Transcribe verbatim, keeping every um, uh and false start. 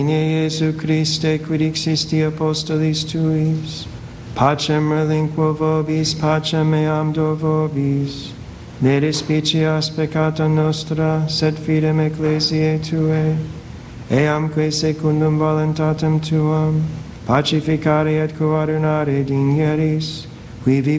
Jesu Christe, quid existi apostolis tuis, pacem relinquo vobis, pacem meam do vobis. Ne despicias peccata nostra, sed fidem ecclesiae Tuae, eamque secundum voluntatem Tuam, pacificare et coadunare digneris, qui vivi